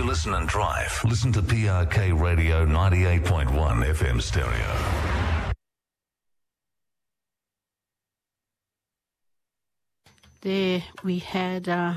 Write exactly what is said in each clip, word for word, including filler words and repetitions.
listen and drive, listen to P R K Radio ninety-eight point one F M stereo. There we had uh,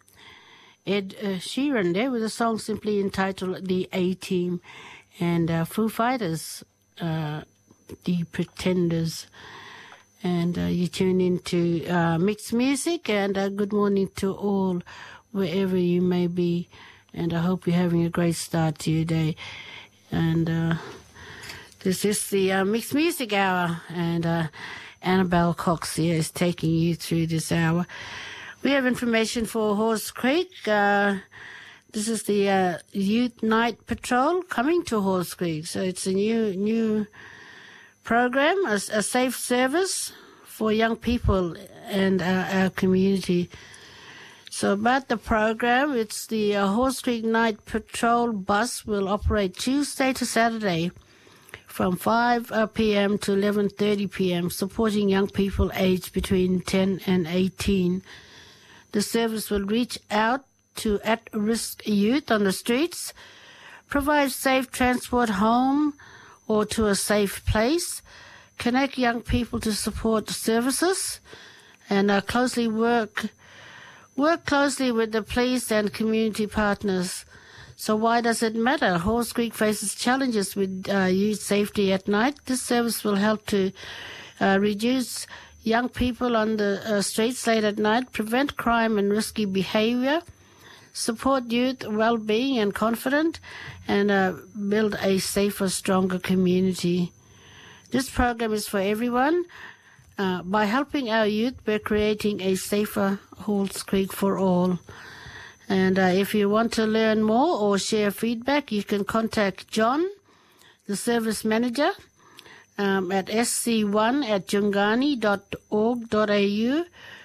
Ed uh, Sheeran there with a song simply entitled The A-Team, and uh, Foo Fighters, uh, The Pretenders. And uh, you tune into uh, Mixed Music, and uh, good morning to all wherever you may be, and I hope you're having a great start to your day. And uh, this is the uh, Mixed Music Hour, and uh, Annabelle Cox here is taking you through this hour. We have information for Halls Creek. Uh, this is the uh, Youth Night Patrol coming to Halls Creek. So it's a new new program, a, a safe service for young people and uh, our community. So about the program, it's the uh, Halls Creek Night Patrol bus will operate Tuesday to Saturday from five p.m. to eleven thirty p.m., supporting young people aged between ten and eighteen. The service will reach out to at-risk youth on the streets, provide safe transport home or to a safe place, connect young people to support services, and uh, closely work work closely with the police and community partners. So why does it matter? Halls Creek faces challenges with uh, youth safety at night. This service will help to uh, reduce young people on the uh, streets late at night, prevent crime and risky behavior, support youth well-being and confidence, and uh, build a safer, stronger community. This program is for everyone. Uh, by helping our youth, we're creating a safer Halls Creek for all. And uh, if you want to learn more or share feedback, you can contact John, the service manager, um, at s c one at jungani dot org dot a u,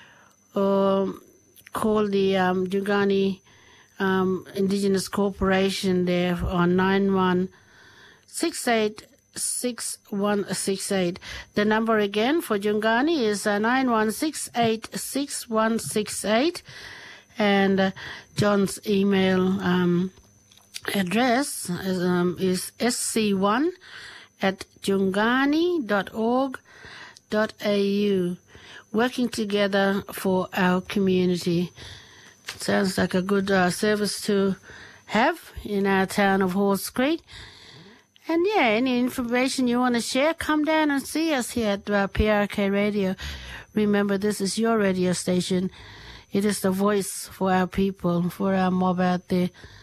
or call the um, Jungani um, Indigenous Corporation there on nine one six eight six one six eight. The number again for Jungani is uh, nine one six eight six one six eight, and uh, John's email um, address is, um, is s c one at jungani dot org dot a u. Working together for our community. Sounds like a good uh, service to have in our town of Halls Creek. And yeah, any information you want to share, come down and see us here at uh, P R K Radio. Remember, this is your radio station. It is the voice for our people, for our mob out there.